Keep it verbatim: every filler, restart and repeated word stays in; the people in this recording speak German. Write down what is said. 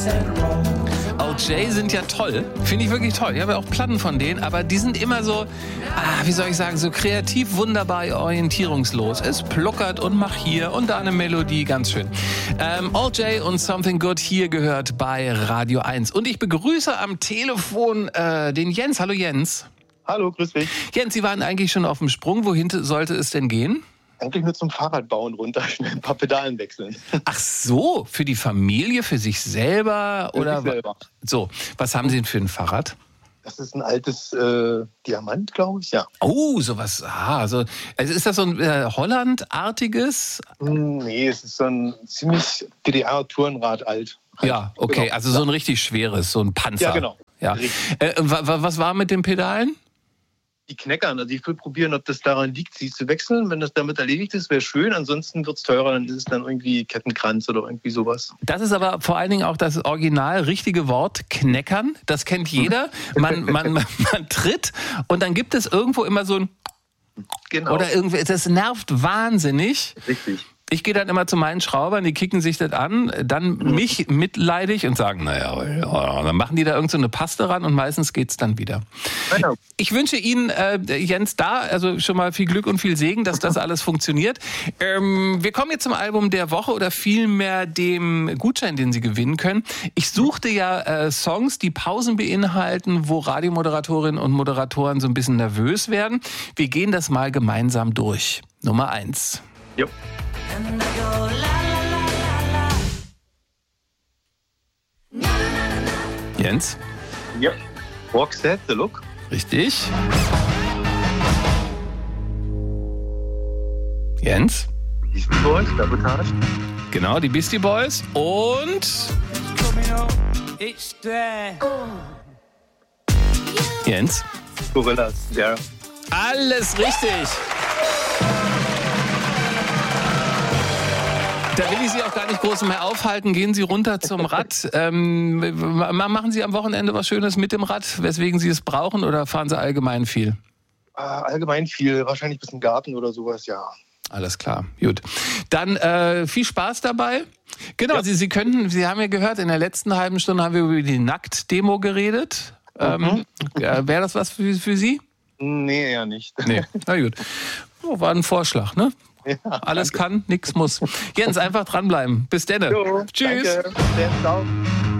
Old Jay sind ja toll, finde ich wirklich toll. Ich habe ja auch Platten von denen, aber die sind immer so, ah, wie soll ich sagen, so kreativ, wunderbar, orientierungslos. Es pluckert und macht hier und da eine Melodie, ganz schön. Ähm, Old Jay und Something Good hier gehört bei Radio eins. Und ich begrüße am Telefon äh, den Jens. Hallo Jens. Hallo, grüß dich. Jens, Sie waren eigentlich schon auf dem Sprung. Wohin sollte es denn gehen? Eigentlich nur zum Fahrradbauen runter, schnell ein paar Pedalen wechseln. Ach so, für die Familie, für sich selber? Für oder sich selber. So, was haben Sie denn für ein Fahrrad? Das ist ein altes äh, Diamant, glaube ich, ja. Oh, sowas. Ah, also, also ist das so ein äh, Holland-artiges? Nee, es ist so ein ziemlich D D R-Tourenrad alt. Halt. Ja, okay, Genau. also so ein richtig schweres, so ein Panzer. Ja, genau. Ja. Äh, wa- wa- was war mit den Pedalen? Die kneckern, also ich will probieren, ob das daran liegt, sie zu wechseln. Wenn das damit erledigt ist, wäre schön. Ansonsten wird es teurer, dann ist es dann irgendwie Kettenkranz oder irgendwie sowas. Das ist aber vor allen Dingen auch das original richtige Wort, kneckern. Das kennt jeder. Man, man, man, man tritt und dann gibt es irgendwo immer so ein... Genau. Oder irgendwie, das nervt wahnsinnig. Richtig. Ich gehe dann immer zu meinen Schraubern, die kicken sich das an, dann mich mitleidig und sagen, naja, ja, dann machen die da irgend so eine Paste ran und meistens geht's dann wieder. Genau. Ich wünsche Ihnen, äh, Jens, da also schon mal viel Glück und viel Segen, dass das alles funktioniert. Ähm, wir kommen jetzt zum Album der Woche oder vielmehr dem Gutschein, den Sie gewinnen können. Ich suchte ja äh, Songs, die Pausen beinhalten, wo Radiomoderatorinnen und Moderatoren so ein bisschen nervös werden. Wir gehen das mal gemeinsam durch. Nummer eins. Jo. Jens? Ja. Roxette, The Look. Richtig. Jens? Beastie Boys, Sabotage. Genau, die Beastie Boys. Und Jens? Gorillas, ja. Alles richtig. Da will ich Sie auch gar nicht groß mehr aufhalten. Gehen Sie runter zum Rad. Ähm, machen Sie am Wochenende was Schönes mit dem Rad, weswegen Sie es brauchen, oder fahren Sie allgemein viel? Äh, allgemein viel, wahrscheinlich ein bisschen Garten oder sowas, ja. Alles klar, gut. Dann äh, viel Spaß dabei. Genau, Ja. Sie, Sie könnten, Sie haben ja gehört, in der letzten halben Stunde haben wir über die Nackt-Demo geredet. Ähm, äh, Wäre das was für, für Sie? Nee, eher nicht. Nee, na gut. Oh, war ein Vorschlag, ne? Ja, Alles danke. kann, nix muss. Jens, einfach dranbleiben. Bis denne. Jo, Tschüss. Danke. Bis dann, ciao.